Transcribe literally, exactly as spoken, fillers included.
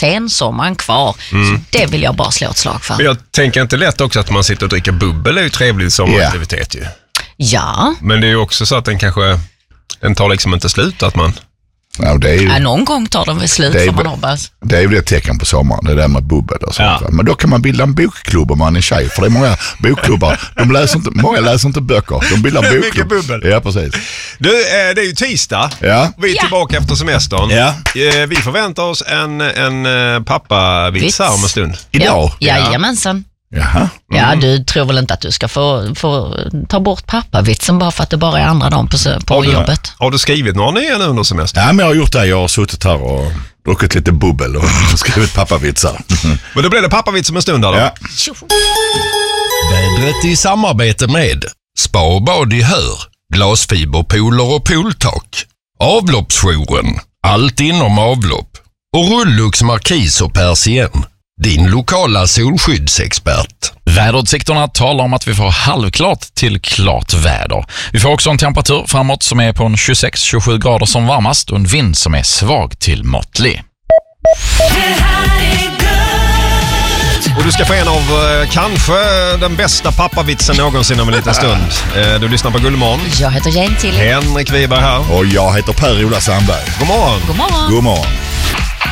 sensommaren kvar. Mm. Så det vill jag bara slå ett slag för. Men jag tänker inte lätt också att man sitter och dricker bubbel. Det är ju trevligt sommaraktivitet yeah. ju. Ja. Men det är ju också så att den kanske, den tar liksom inte slut att man... Ja, det är ju, ja, någon gång tar de väl slut för man hoppas. Det är ju det tecken på sommaren, det där med bubbel och sånt. Ja. Men då kan man bilda en bokklubb om man är tjej, för det är många bokklubbar. De läser inte, många läser inte böcker, de bildar bokklubb. Mycket bubbel. Ja, precis. Du, det är ju tisdag. Ja. Vi är tillbaka ja. efter semestern. Ja. Vi förväntar oss en, en pappavits här om en stund. Idag? Ja, jajamensan. Jaha. Mm. Ja, du tror väl inte att du ska få, få ta bort pappavitsen bara för att det bara är andra dagen på, på har du, jobbet? Har du skrivit några nya nu under semestern? Ja, men jag har gjort det. Jag har suttit här och druckit lite bubbel och skrivit pappavitsar. Men då blir det pappavits om en stund då? Ja. Vädret i samarbete med Spa och bad i Hör, glasfiberpooler och pooltak, avloppsjouren, allt inom avlopp och Rullux Markis och Persien. Din lokala solskyddsexpert. Väderutsikterna talar om att vi får halvklart till klart väder. Vi får också en temperatur framåt som är på en tjugosex till tjugosju grader som varmast och en vind som är svag till måttlig. Och du ska få en av eh, kanske den bästa pappavitsen någonsin om en liten stund. Eh, du lyssnar på Guldmorgon. Jag heter Jane Tilly. Henrik Wiberg här. Och jag heter Per-Ola Sandberg. God morgon. God morgon. God morgon.